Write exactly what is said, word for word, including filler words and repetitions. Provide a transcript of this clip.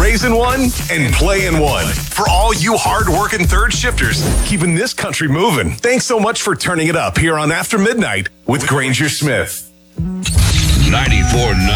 raising one and playing one. For all you hard-working third shifters, keeping this country moving. Thanks so much for turning it up here on After Midnight with Granger Smith. ninety-four point nine